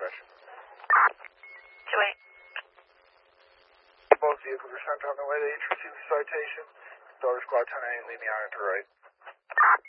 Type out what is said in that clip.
direction. 2-8. Both vehicles are sent on their way. They each received a citation. Daughter Squad 10A, lead me on into right.